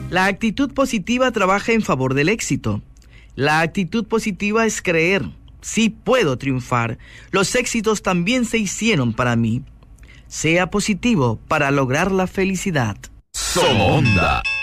La actitud positiva trabaja en favor del éxito. La actitud positiva es creer, sí puedo triunfar. Los éxitos también se hicieron para mí. Sea positivo para lograr la felicidad. Somos Onda.